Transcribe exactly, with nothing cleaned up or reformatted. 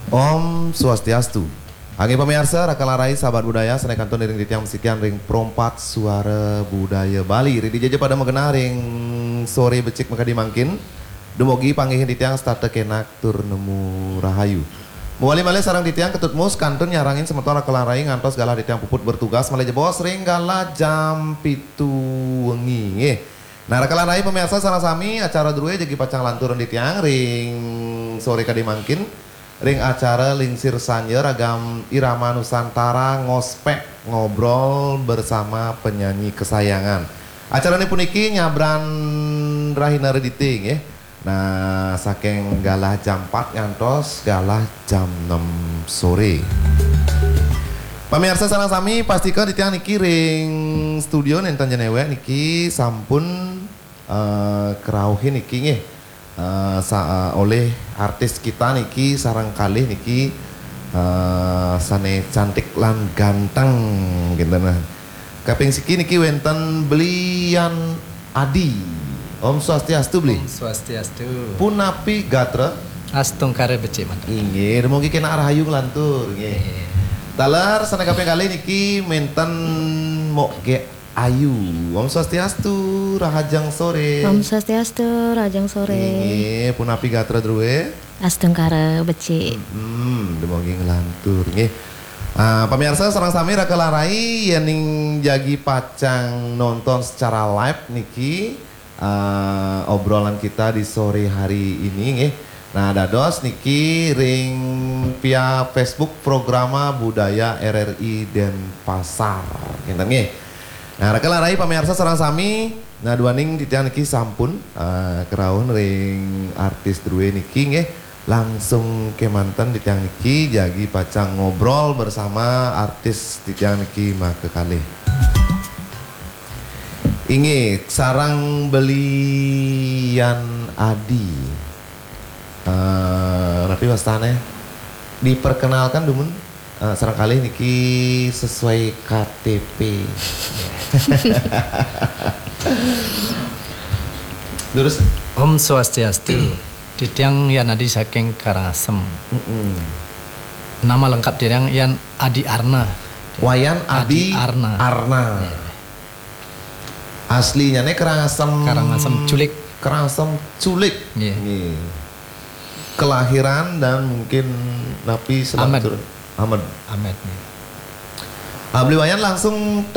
Om Swastiastu. Angge pemirsa, rakalarai sahabat budaya, senai kanton ring ditiang mesikian ring perompat suara budaya Bali. Ridi jaja pada mengenal ring sore becik maka dimangkin. Dumogi panggihin ditiang starte kenak tur nemu rahayu. Muali malih sarang ditiang ketutmus kantun nyarangin semeton rakalarai ngantos galah ditiang puput bertugas malih jebos ring galah jam pitu wengi. Nah rakalarai pemirsa sarang sami acara druwe jagi pacang lanturan ditiang ring sore kadimangkin. Ring acara Lingsir Sanyer ragam irama Nusantara ngospek ngobrol bersama penyanyi kesayangan. Acara ini puniki nyabran rahina rediting ya. Nah saking galah jam empat ngantos galah jam enam sore. Pemirsa sareng sami pastikan ditiang niki ring studio nenten jenewe niki sampun uh, kerauhin niki nggih. Uh, sa, uh, oleh artis kita niki sarang kali niki uh, sane cantik lan ganteng gitu nah. Kaping siki niki wenten belian Adi. Om Swastiastu beli. Om Swastiastu. Punapi gatra. Astung kare becik mantap. Inggih, mugi kena rahayu lantur nggih. Talar sane kaping kali niki menten moge Ayu. Om Swastiastu, rahajang sore. Om Swastiastu, rahajang sore. Nggih, punapi gatra druwe. Astung kare becik. Hmm, demogi ngelantur nggih. Ah, pemirsa sareng sami rakalarai yening jagi pacang nonton secara live niki uh, obrolan kita di sore hari ini nggih. Nah, dados niki ring via Facebook Programa Budaya R R I Denpasar. Ngenten nggih. Nah, rakalarai pemirsa sareng sami nah duaning ditiang niki sampun uh, keraun ring artis druwe niki nggih langsung kemanten ditiang niki jagi pacang ngobrol bersama artis ditiang niki make kalih. Inge sarang belian Adi. Uh, rapi wastane diperkenalkan dumun uh, sarang kalih niki sesuai K T P. Terus Om Swastiastu. Ditiang Yan Adi saking Karangasem. mm -mm. Nama lengkap ditiang Yan Adi Arna. Wayan Adi, Adi Arna. Arna. Aslinya nih Karangasem. Karangasem Culik. Karangasem Culik. Yeah. Nih. Kelahiran dan mungkin napi Ahmed. Ahmed. Ahmed. Abli Wayan langsung